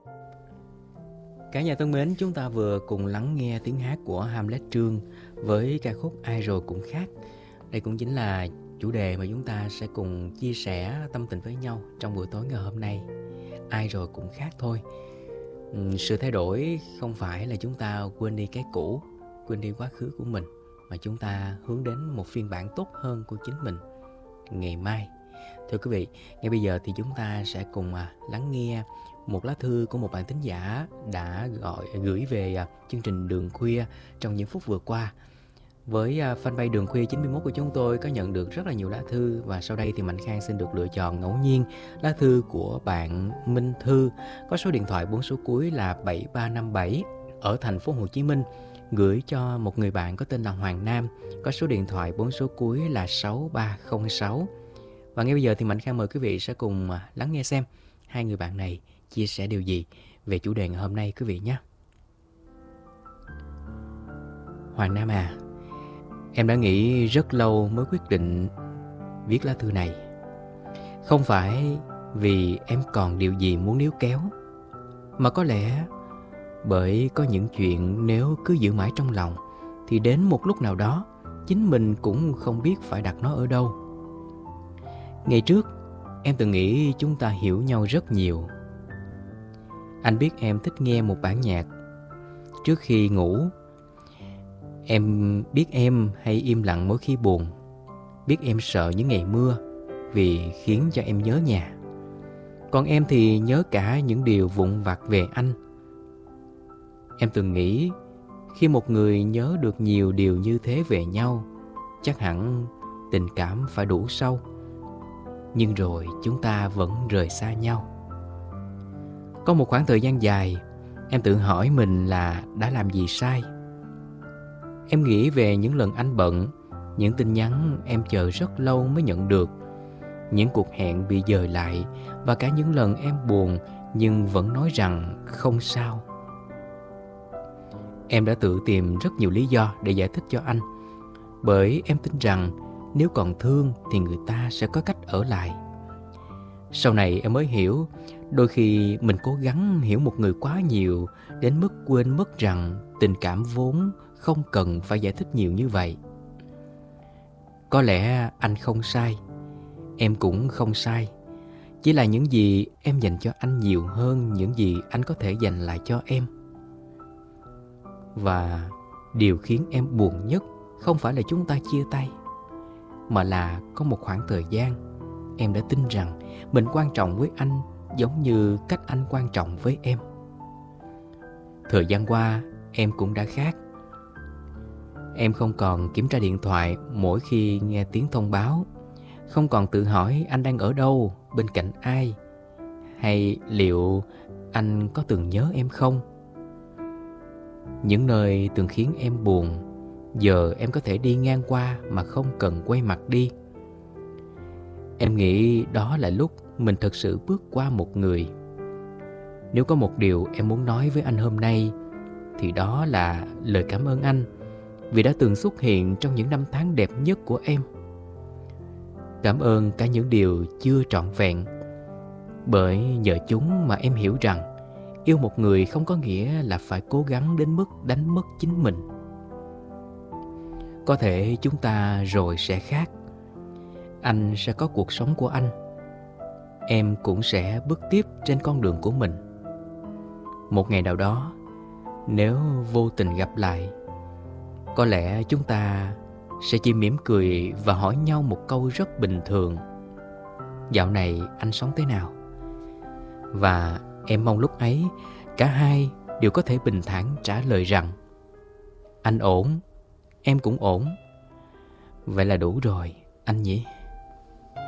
Cả nhà thân mến, chúng ta vừa cùng lắng nghe tiếng hát của Hamlet Trương với ca khúc Ai Rồi Cũng Khác. Đây cũng chính là chủ đề mà chúng ta sẽ cùng chia sẻ tâm tình với nhau trong buổi tối ngày hôm nay. Ai rồi cũng khác thôi. Sự thay đổi không phải là chúng ta quên đi cái cũ, quên đi quá khứ của mình, mà chúng ta hướng đến một phiên bản tốt hơn của chính mình ngày mai. Thưa quý vị, ngay bây giờ thì chúng ta sẽ cùng lắng nghe một lá thư của một bạn thính giả đã gửi về chương trình Đường Khuya trong những phút vừa qua. Với fanpage Đường Khuya 91 của chúng tôi có nhận được rất là nhiều lá thư, và sau đây thì Mạnh Khang xin được lựa chọn ngẫu nhiên lá thư của bạn Minh Thư có số điện thoại 4 số cuối là 7357 ở thành phố Hồ Chí Minh, gửi cho một người bạn có tên là Hoàng Nam có số điện thoại 4 số cuối là 6306. Và ngay bây giờ thì Mạnh Khang mời quý vị sẽ cùng lắng nghe xem hai người bạn này chia sẻ điều gì về chủ đề ngày hôm nay quý vị nhé. Hoàng Nam à, em đã nghĩ rất lâu mới quyết định viết lá thư này. Không phải vì em còn điều gì muốn níu kéo, mà có lẽ bởi có những chuyện nếu cứ giữ mãi trong lòng thì đến một lúc nào đó chính mình cũng không biết phải đặt nó ở đâu. Ngày trước em từng nghĩ chúng ta hiểu nhau rất nhiều. Anh biết em thích nghe một bản nhạc trước khi ngủ. Em biết em hay im lặng mỗi khi buồn. Biết em sợ những ngày mưa vì khiến cho em nhớ nhà. Còn em thì nhớ cả những điều vụn vặt về anh. Em từng nghĩ khi một người nhớ được nhiều điều như thế về nhau, chắc hẳn tình cảm phải đủ sâu. Nhưng rồi chúng ta vẫn rời xa nhau. Có một khoảng thời gian dài, em tự hỏi mình là đã làm gì sai. Em nghĩ về những lần anh bận, những tin nhắn em chờ rất lâu mới nhận được, những cuộc hẹn bị dời lại, và cả những lần em buồn nhưng vẫn nói rằng không sao. Em đã tự tìm rất nhiều lý do để giải thích cho anh, bởi em tin rằng nếu còn thương thì người ta sẽ có cách ở lại. Sau này em mới hiểu, đôi khi mình cố gắng hiểu một người quá nhiều đến mức quên mất rằng tình cảm vốn không cần phải giải thích nhiều như vậy. Có lẽ anh không sai, em cũng không sai. Chỉ là những gì em dành cho anh nhiều hơn những gì anh có thể dành lại cho em. Và điều khiến em buồn nhất không phải là chúng ta chia tay, mà là có một khoảng thời gian em đã tin rằng mình quan trọng với anh giống như cách anh quan trọng với em. Thời gian qua em cũng đã khác. Em không còn kiểm tra điện thoại mỗi khi nghe tiếng thông báo, không còn tự hỏi anh đang ở đâu, bên cạnh ai, hay liệu anh có từng nhớ em không. Những nơi từng khiến em buồn, giờ em có thể đi ngang qua mà không cần quay mặt đi. Em nghĩ đó là lúc mình thực sự bước qua một người. Nếu có một điều em muốn nói với anh hôm nay, thì đó là lời cảm ơn anh vì đã từng xuất hiện trong những năm tháng đẹp nhất của em. Cảm ơn cả những điều chưa trọn vẹn, bởi nhờ chúng mà em hiểu rằng yêu một người không có nghĩa là phải cố gắng đến mức đánh mất chính mình. Có thể chúng ta rồi sẽ khác. Anh sẽ có cuộc sống của anh, em cũng sẽ bước tiếp trên con đường của mình. Một ngày nào đó, nếu vô tình gặp lại, có lẽ chúng ta sẽ chỉ mỉm cười và hỏi nhau một câu rất bình thường: dạo này anh sống thế nào? Và em mong lúc ấy cả hai đều có thể bình thản trả lời rằng anh ổn, em cũng ổn. Vậy là đủ rồi anh nhỉ?